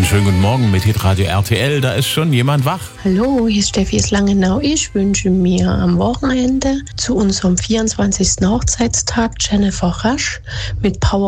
Einen schönen guten Morgen mit Hitradio RTL. Da ist schon jemand wach. Hallo, hier ist Steffi aus Langenau. Ich wünsche mir am Wochenende zu unserem 24. Hochzeitstag Jennifer Rasch mit Power